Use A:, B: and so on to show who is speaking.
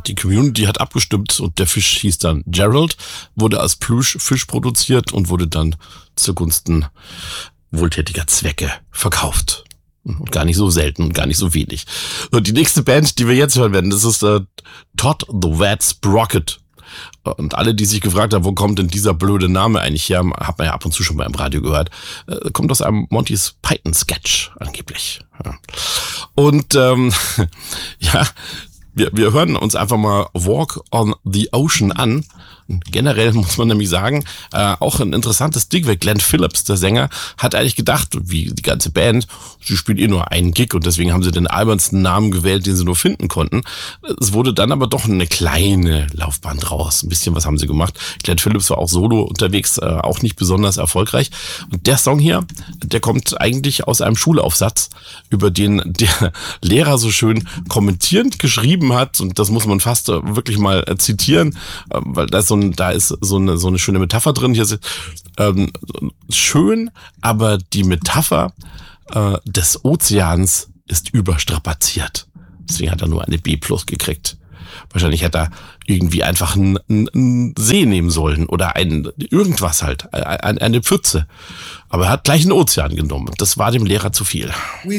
A: die Community hat abgestimmt und der Fisch hieß dann Gerald, wurde als Plüschfisch produziert und wurde dann zugunsten wohltätiger Zwecke verkauft. Und gar nicht so selten und gar nicht so wenig. Und die nächste Band, die wir jetzt hören werden, das ist Todd the Wet Sprocket. Und alle, die sich gefragt haben, wo kommt denn dieser blöde Name eigentlich her, hat man ja ab und zu schon mal im Radio gehört, kommt aus einem Monty's Python Sketch angeblich. Ja. Und ja, wir hören uns einfach mal Walk on the Ocean an. Generell muss man nämlich sagen, auch ein interessantes Ding, weil Glenn Phillips, der Sänger, hat eigentlich gedacht, wie die ganze Band, sie spielt nur einen Gig und deswegen haben sie den albernsten Namen gewählt, den sie nur finden konnten. Es wurde dann aber doch eine kleine Laufbahn draus. Ein bisschen was haben sie gemacht. Glenn Phillips war auch solo unterwegs, auch nicht besonders erfolgreich. Und der Song hier, der kommt eigentlich aus einem Schulaufsatz, über den der Lehrer so schön kommentierend geschrieben hat. Und das muss man fast wirklich mal zitieren, weil da ist so eine schöne Metapher drin. Hier ist schön, aber die Metapher des Ozeans ist überstrapaziert. Deswegen hat er nur eine B+ gekriegt. Wahrscheinlich hätte er irgendwie einfach einen See nehmen sollen oder irgendwas halt, eine Pfütze. Aber er hat gleich einen Ozean genommen. Das war dem Lehrer zu viel.